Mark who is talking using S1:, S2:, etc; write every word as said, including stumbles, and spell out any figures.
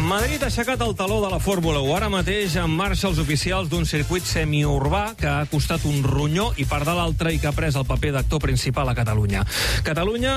S1: Madrid ha aixecat el taló de la Fórmula u. Ara mateix en marxa els oficials d'un circuit semiurbà que ha costat un ronyó i per de l'altre i que ha pres el paper d'actor principal a Catalunya. Catalunya